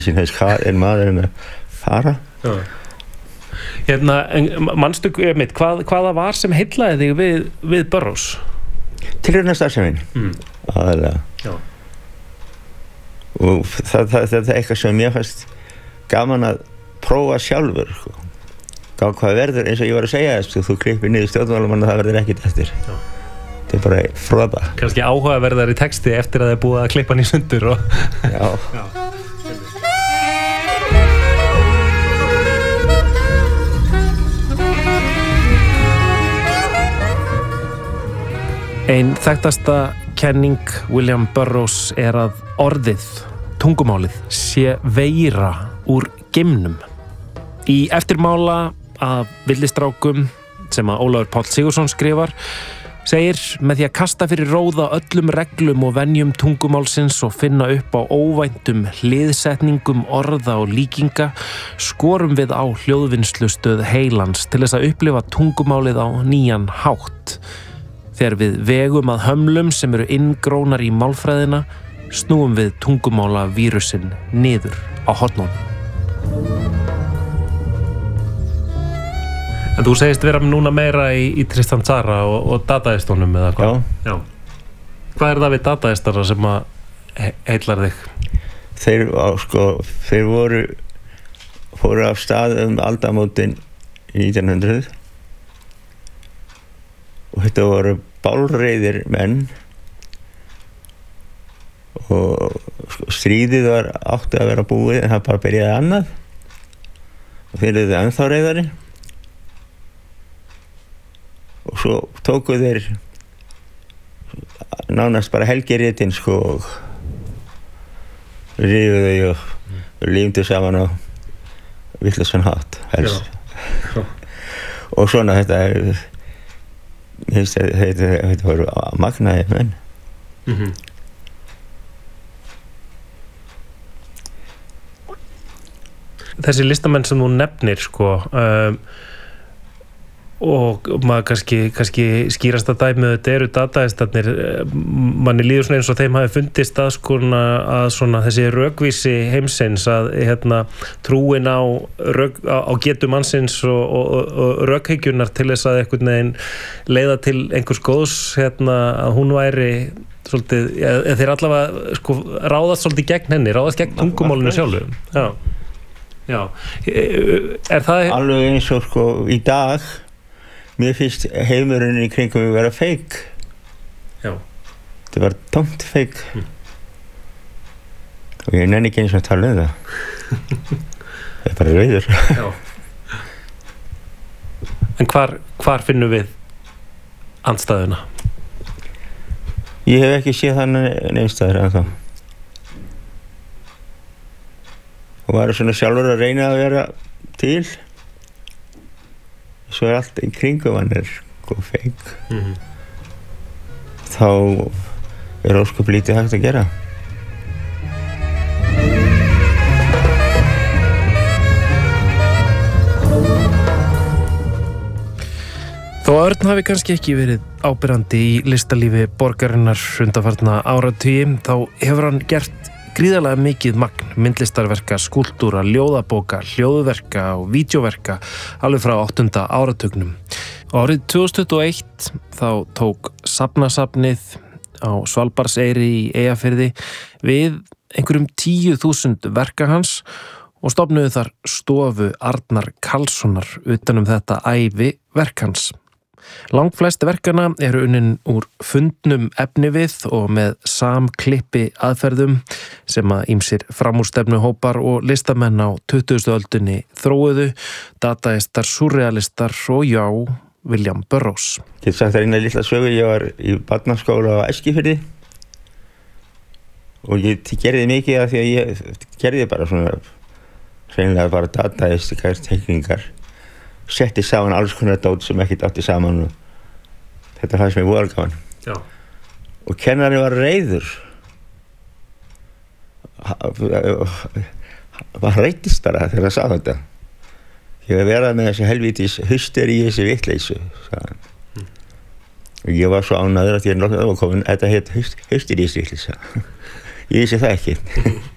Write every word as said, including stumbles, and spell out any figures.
Sin þess hvað er maðurinn að fara. Já. Hérna, manstu mitt, hvað, hvaða var sem heillaði þig við, við Burroughs? Tilraunastarfsemin. Mm. Aðalega. Já. Og það, það, það er eitthvað sem mér fannst gaman að prófa sjálfur, sko. Gá hvað verður, eins og ég var að segja þess, þú klippir niður stjórnmálamann og það verður ekkert eftir. Já. Það er bara froða. Kannski áhugaverðari texti eftir að það er búið að klippa hann í sundur og... Já. Já. Ein þekktasta kenning William Burroughs er að orðið, tungumálið, sé veira úr geimnum. Í eftirmála af villistrákum sem að Ólafur Páll Sigurðsson skrifar segir með því að kasta fyrir róða öllum reglum og venjum tungumálsins og finna upp á óvæntum hliðsetningum orða og líkinga skorum við á hljóðvinnslustöð heilans til þess að upplifa tungumálið á nýjan hátt. Þegar við vegum að hömlum sem eru inngrónar í málfræðina, snúum við tungumála vírusinn niður á hornunum. En þú segist vera núna meira í, í Tristan Tzara og, og dataistónum eða hvað? Já. Já. Hvað er það við dataistara sem að he heillar þig? Þeir, sko, þeir voru, fóru af stað um aldamótin í nítján hundruð og þetta voru bálreiðir menn og sko, stríðið var átti að vera búið en það bara byrjaði annað og þeir eru ennþá reiðari og svo tóku þeir nánast bara helgiritinn sko og rifu þau og mm. límdu saman á vitlausan hátt helst. Já. Og svona þetta er þetta voru magnaði menn. Mm-hmm. Þessi listamenn sem þú nefnir sko um, og maður kannski, kannski skýrasta dæmið þetta eru dataistarnir manni líður svona eins og þeim hafi fundist að, skona, að svona þessi rökvísi heimsins að hérna, trúin á, rök, á getu mannsins og, og, og rökhyggjunnar til þess að einhvern veginn leiða til einhvers góðs hérna, að hún væri svolítið, eða þeir allavega sko, ráðast svolítið gegn henni, ráðast gegn tungumálinu sjálfu. Já. Já. Er það... Alveg eins og sko í dag mér finnst heimurinn í kringum að vera feik. Já. Þetta var tómt feik. Mm. Og ég nenni ekki eins og að tala um það. Það er bara rauður. Já. En hvar, hvar finnum við andstæðuna? Ég hef ekki séð þannig neinstæður ennþá. Og var svona sjálfur að reyna að vera til. Svo er allt í kringum hann er sko feik. Mm-hmm. Þá er ósköp lítið hægt að gera. Þó Örn hafi kannski ekki verið áberandi í listalífi borgarinnar undanfarna áratugi, þá hefur hann gert gríðarlega mikið magn myndlistarverka, skúlptúra, ljóðabóka, hljóðverka og vídeóverka alveg frá áttunda áratugnum. Árið tvö þúsund tuttugu og eitt þá tók Safnasafnið á Svalbarðseyri í Eyjafirði við einhverjum tíu þúsund verka hans og stofnuðu þar stofu Arnar Karlssonar utan um þetta ævi verk hans. Langflest verkana eru unnin úr fundnum efnivið og með samklippi aðferðum sem að ýmsir framúrstefnuhópar og listamenn á tuttugustu öldinni þróuðu, dataistar, surrealistar og já, William Burroughs. Ég sagt það eina litla sögu, ég var í barnaskóla á Eskifirði og ég gerði mikið af því að ég gerði bara svona hreinlega bara dataistikar teikningar. Setti saman alls konar dót sem ekkert átti saman og þetta fannst mér voða gaman. Já. Og kennarinn var reiður. Hann reiddist bara þegar hann sá þetta. Ég var verið með þessi helvítis hysteríu, þessi vitleysu, sagði hann. Mm. Og ég var svo ánægður að ég er nokkuð ákomin, þetta heit hysteríu vitleysa. Ég vissi það ekki.